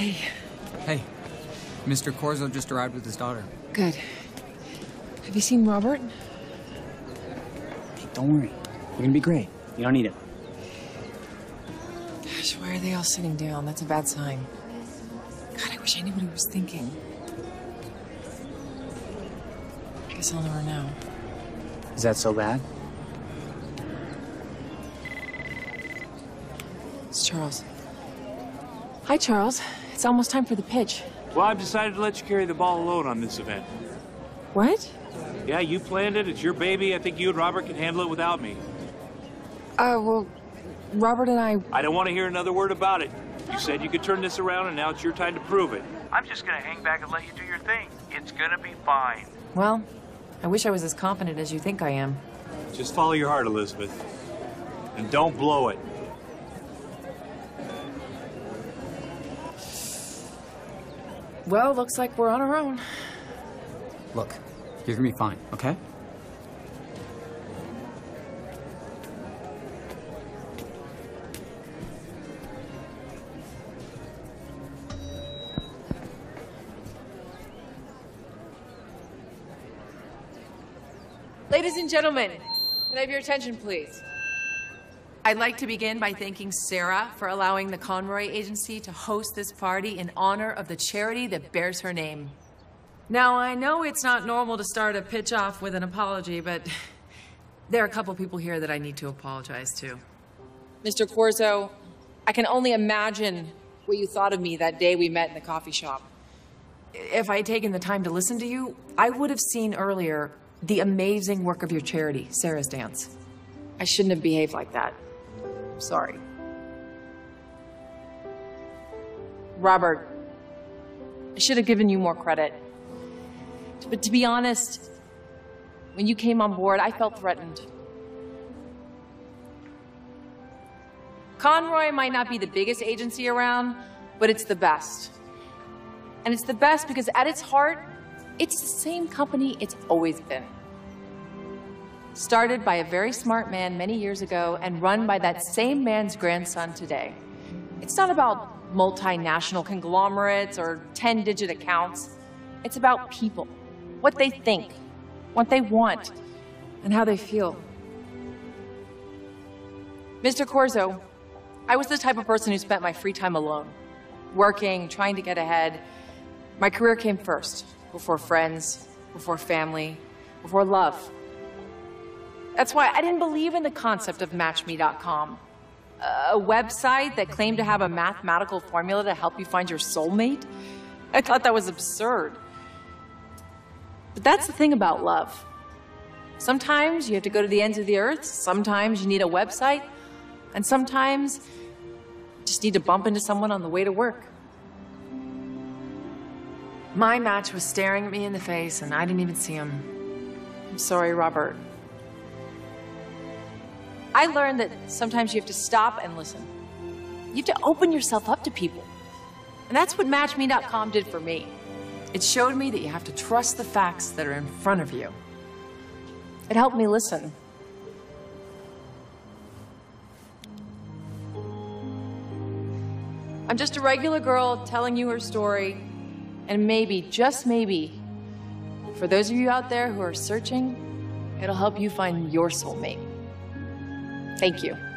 Hey. Hey, Mr. Corzo just arrived with his daughter. Good. Have you seen Robert? Hey, don't worry. You're gonna be great. You don't need it. Gosh, why are they all sitting down? That's a bad sign. God, I wish I knew what he was thinking. I guess I'll never know. Is that so bad? It's Charles. Hi, Charles. It's almost time for the pitch. Well, I've decided to let you carry the ball alone on this event. What? Yeah, you planned it. It's your baby. I think you and Robert can handle it without me. Well, Robert and I... I don't want to hear another word about it. You said you could turn this around, and now it's your time to prove it. I'm just going to hang back and let you do your thing. It's going to be fine. Well, I wish I was as confident as you think I am. Just follow your heart, Elizabeth. And don't blow it. Well, looks like we're on our own. Look, you're gonna be fine, okay? Ladies and gentlemen, can I have your attention, please? I'd like to begin by thanking Sarah for allowing the Conroy Agency to host this party in honor of the charity that bears her name. Now, I know it's not normal to start a pitch off with an apology, but there are a couple people here that I need to apologize to. Mr. Corzo, I can only imagine what you thought of me that day we met in the coffee shop. If I had taken the time to listen to you, I would have seen earlier the amazing work of your charity, Sarah's Dance. I shouldn't have behaved like that. Sorry. Robert, I should have given you more credit. But to be honest, when you came on board, I felt threatened. Conroy might not be the biggest agency around, but it's the best. And it's the best because at its heart, it's the same company it's always been. Started by a very smart man many years ago and run by that same man's grandson today. It's not about multinational conglomerates or 10-digit accounts. It's about people, what they think, what they want, and how they feel. Mr. Corzo, I was the type of person who spent my free time alone, working, trying to get ahead. My career came first, before friends, before family, before love. That's why I didn't believe in the concept of Match.me.com, a website that claimed to have a mathematical formula to help you find your soulmate. I thought that was absurd. But that's the thing about love. Sometimes you have to go to the ends of the earth, sometimes you need a website, and sometimes you just need to bump into someone on the way to work. My match was staring at me in the face, and I didn't even see him. I'm sorry, Robert. I learned that sometimes you have to stop and listen. You have to open yourself up to people. And that's what Match.me.com did for me. It showed me that you have to trust the facts that are in front of you. It helped me listen. I'm just a regular girl telling you her story, and maybe, just maybe, for those of you out there who are searching, it'll help you find your soulmate. Thank you.